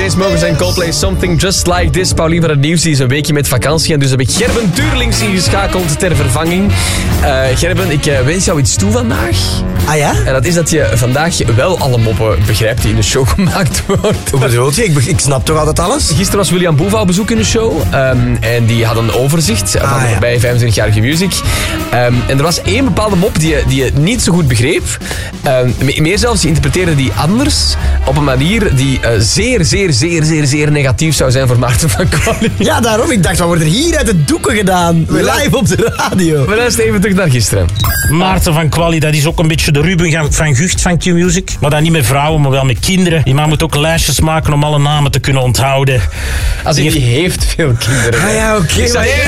Chainsmokers en Coldplay, Something Just Like This. Paulien van het Nieuws die is een weekje met vakantie en dus heb ik Gerben Tuurlings ingeschakeld ter vervanging. Gerben, ik wens jou iets toe vandaag. Ah ja? En dat is dat je vandaag wel alle moppen begrijpt die in de show gemaakt worden. Hoe bedoel je? Ik snap toch altijd alles? Gisteren was William Boeva op bezoek in de show. En die had een overzicht van de voorbije 25-jarige music. En er was één bepaalde mop die je niet zo goed begreep. Meer zelfs, die interpreteerde die anders. Op een manier die zeer negatief zou zijn voor Maarten van Quali. Ja, daarom. Ik dacht, wat wordt er hier uit de doeken gedaan? Live op de radio. We luisteren even terug naar gisteren. Maarten van Quali, dat is ook een beetje de Ruben van Gucht van Q-Music. Maar dan niet met vrouwen, maar wel met kinderen. Die man moet ook lijstjes maken om alle namen te kunnen onthouden. Als hij heeft veel kinderen. Ah ja, oké. Ik zei,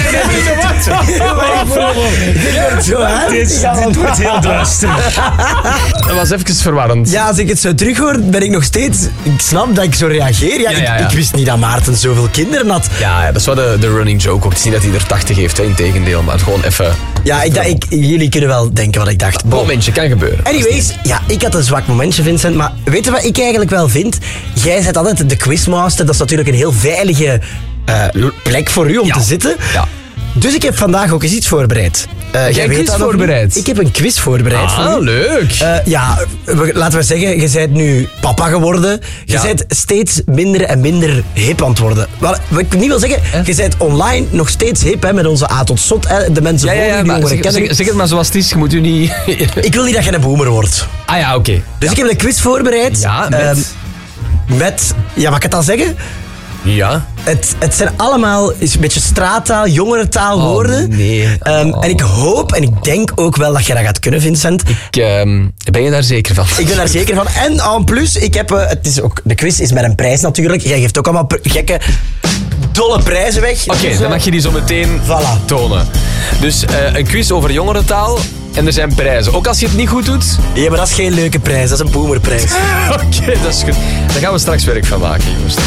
Dit wordt heel duister. dat was even verwarrend. Ja, als ik het zo terughoor, ben ik nog steeds... Ik snap dat ik zo reageer. Ja. Ik wist niet dat Maarten zoveel kinderen had. Ja, dat is wel de running joke ook. Het is niet dat hij er 80 heeft, hè, in tegendeel. Maar gewoon even... Ja, jullie kunnen wel denken wat ik dacht. Momentje, kan gebeuren. Anyways, ja, ik had een zwak momentje, Vincent. Maar weet je wat ik eigenlijk wel vind? Jij bent altijd de quizmaster. Dat is natuurlijk een heel veilige plek voor u om te zitten. Ja. Dus ik heb vandaag ook eens iets voorbereid. Jij hebt een quiz voorbereid? Ik heb een quiz voorbereid. Leuk. Laten we zeggen, je bent nu papa geworden. Je bent steeds minder en minder hip aan het worden. Wat ik niet wil zeggen, je bent online nog steeds hip, hè, met onze A tot Zot. Hè, de mensen voor die jongeren kennen. Zeg het maar zoals het is, je moet u niet... Ik wil niet dat je een boomer wordt. Ah ja, oké. Dus ik heb een quiz voorbereid. Ja, met... Ja, mag ik het al zeggen? Ja. Het zijn allemaal een beetje straattaal, jongerentaal woorden. Nee. En ik hoop en ik denk ook wel dat je dat gaat kunnen, Vincent. Ben je daar zeker van? Ik ben daar zeker van. En en plus, ik heb... de quiz is met een prijs natuurlijk. Jij geeft ook allemaal gekke, dolle prijzen weg. Oké, dan mag je die zo meteen tonen. Dus een quiz over jongerentaal en er zijn prijzen. Ook als je het niet goed doet? Ja, maar dat is geen leuke prijs. Dat is een boomerprijs. Oké, dat is goed. Daar gaan we straks werk van maken, jongens.